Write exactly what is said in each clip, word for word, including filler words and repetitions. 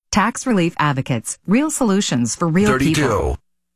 Tax Relief Advocates. Real solutions for real thirty-two. People.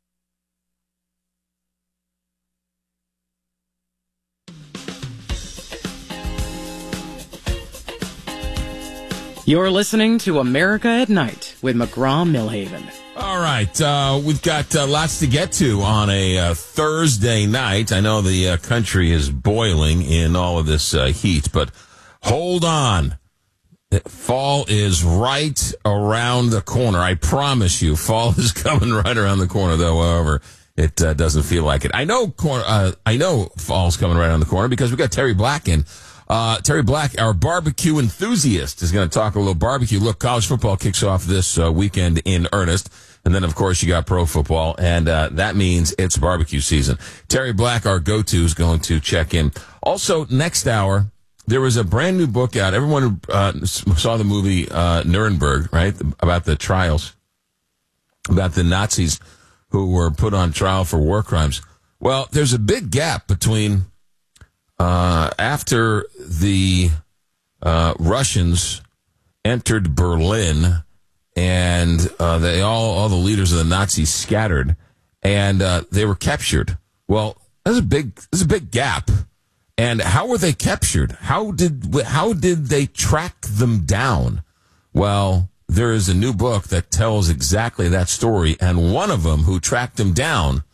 You're listening to America at Night with McGraw-Millhaven. All right, uh, we've got uh, lots to get to on a uh, Thursday night. I know the uh, country is boiling in all of this uh, heat, but hold on. Fall is right around the corner. I promise you, fall is coming right around the corner, though, however, it uh, doesn't feel like it. I know cor- uh, I know fall's coming right around the corner because we got Terry Black in. Uh, Terry Black, our barbecue enthusiast, is going to talk a little barbecue. Look, college football kicks off this uh, weekend in earnest. And then, of course, you got pro football, and uh, that means it's barbecue season. Terry Black, our go-to, is going to check in. Also, next hour, there was a brand new book out. Everyone who uh, saw the movie uh, Nuremberg, right, about the trials, about the Nazis who were put on trial for war crimes. Well, there's a big gap between uh, after the uh, Russians entered Berlin and uh, they all all the leaders of the Nazis scattered, and uh, they were captured. Well, there's a big there's a big gap. And how were they captured? How did how did they track them down? Well, there is a new book that tells exactly that story, and one of them who tracked them down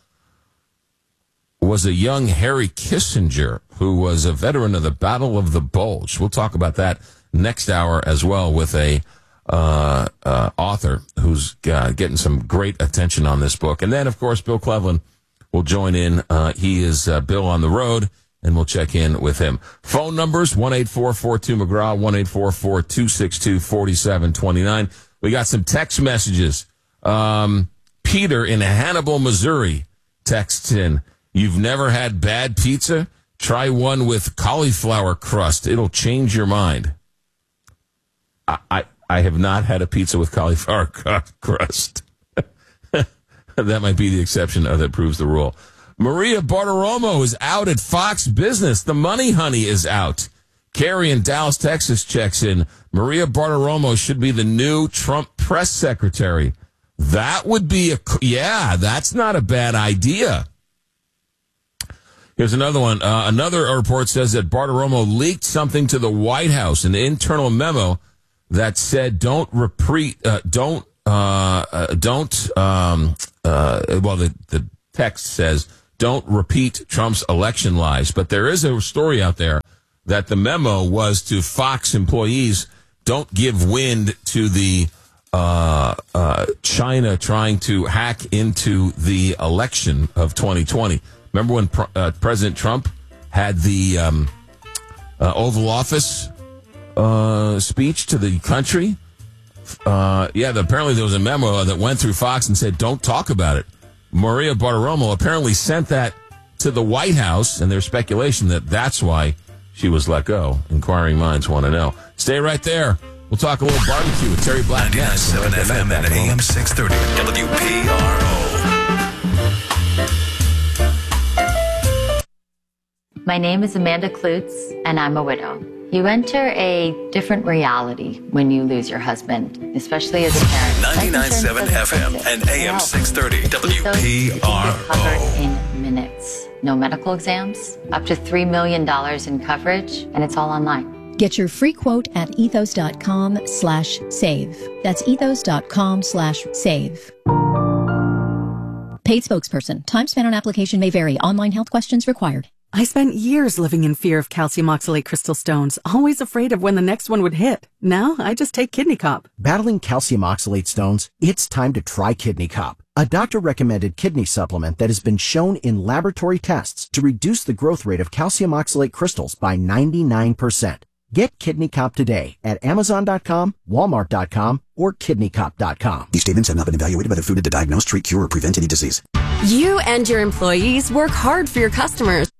was a young Harry Kissinger, who was a veteran of the Battle of the Bulge. We'll talk about that next hour as well with a uh, uh, author who's uh, getting some great attention on this book. And then, of course, Bill Cleveland will join in. Uh, he is uh, Bill on the road, and we'll check in with him. Phone numbers, one eight four four two McGraw, one eight four four two six two four seven two nine. We got some text messages. Um, Peter in Hannibal, Missouri texts in, "You've never had bad pizza? Try one with cauliflower crust. It'll change your mind." I, I, I have not had a pizza with cauliflower crust. That might be the exception that proves the rule. Maria Bartiromo is out at Fox Business. The Money Honey is out. Carrie in Dallas, Texas checks in. Maria Bartiromo should be the new Trump press secretary. That would be a, yeah, that's not a bad idea. Here's another one. Uh, another report says that Bartiromo leaked something to the White House, an internal memo that said don't repeat, uh, don't, uh, uh, don't, um, uh, well, the, the text says, don't repeat Trump's election lies. But there is a story out there that the memo was to Fox employees, don't give wind to the uh, uh, China trying to hack into the election of twenty twenty. Remember when uh, President Trump had the um, uh, Oval Office uh, speech to the country? Uh, yeah, the, apparently there was a memo that went through Fox and said, don't talk about it. Maria Bartiromo apparently sent that to the White House, and there's speculation that that's why she was let go. Inquiring minds want to know. Stay right there. We'll talk a little barbecue with Terry Black. ninety-nine point seven F M and A M six thirty W P R O. My name is Amanda Klutz, and I'm a widow. You enter a different reality when you lose your husband, especially as a parent. ninety-nine point seven F M and A M six thirty W P R O. Covered in minutes. No medical exams, up to three million dollars in coverage, and it's all online. Get your free quote at ethos.com slash save. That's ethos.com slash save. Paid spokesperson. Time spent on application may vary. Online health questions required. I spent years living in fear of calcium oxalate crystal stones, always afraid of when the next one would hit. Now, I just take Kidney Cop. Battling calcium oxalate stones? It's time to try Kidney Cop, a doctor-recommended kidney supplement that has been shown in laboratory tests to reduce the growth rate of calcium oxalate crystals by ninety-nine percent. Get Kidney Cop today at Amazon dot com, Walmart dot com, or Kidney Cop dot com. These statements have not been evaluated by the food to diagnose, treat, cure, or prevent any disease. You and your employees work hard for your customers.